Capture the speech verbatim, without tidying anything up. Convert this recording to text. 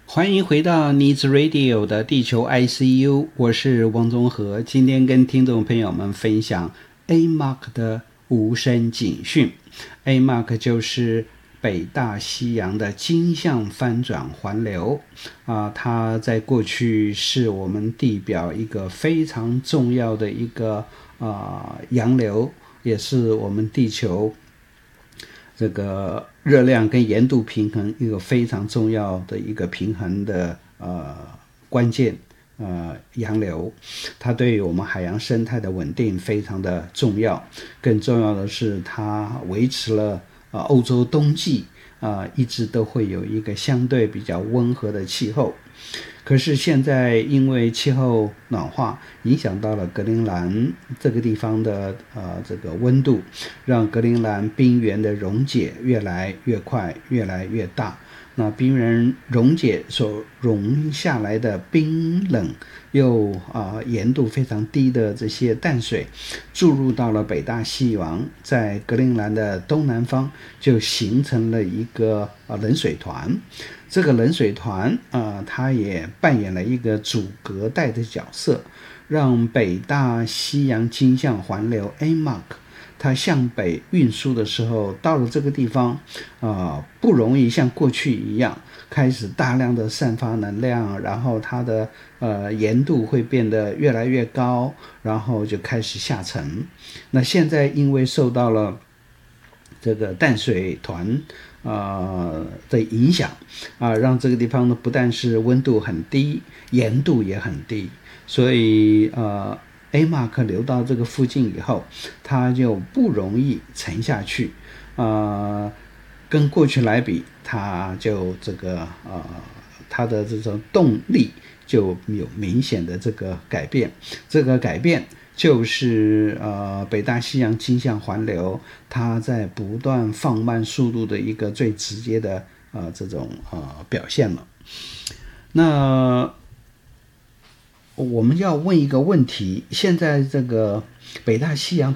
欢迎回到 Needs Radio 的地球 I C U， 我是汪宗和，今天跟听众朋友们分享 A M O C 的无声警讯。A M O C 就是北大西洋的经向翻转环流啊，它在过去是我们地表一个非常重要的一个啊洋流，也是我们地球这个热量跟盐度平衡一个非常重要的一个平衡的呃关键呃洋流，它对于我们海洋生态的稳定非常的重要。更重要的是，它维持了呃欧洲冬季啊、呃、一直都会有一个相对比较温和的气候。可是现在因为气候暖化影响到了格陵兰这个地方的呃这个温度，让格陵兰冰原的溶解越来越快，越来越大。那冰原溶解所溶下来的冰冷又啊、呃、盐度非常低的这些淡水注入到了北大西洋，在格陵兰的东南方就形成了一个呃冷水团。这个冷水团啊、呃，它也扮演了一个阻隔带的角色，让北大西洋经向环流 A M O C 它向北运输的时候，到了这个地方啊、呃，不容易像过去一样开始大量的散发能量，然后它的呃盐度会变得越来越高，然后就开始下沉。那现在因为受到了这个淡水团呃的影响啊、呃，让这个地方呢不但是温度很低，盐度也很低，所以呃 A M O C 流到这个附近以后，它就不容易沉下去，呃，跟过去来比，它就这个呃它的这种动力就有明显的这个改变，这个改变就是呃北大西洋经向环流它在不断放慢速度的一个最直接的呃这种呃表现了。那我们要问一个问题，现在这个北大西洋